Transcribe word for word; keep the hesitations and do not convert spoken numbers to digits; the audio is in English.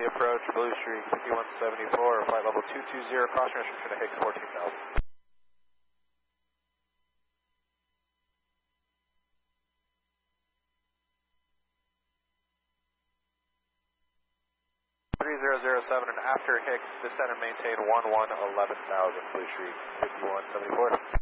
the approach, Blue Streak fifty-one seventy-four, flight level two two zero, cross restriction to Hicks fourteen thousand. three zero zero seven and after Hicks, descend and maintain one one eleven thousand, Blue Streak fifty-one seventy-four.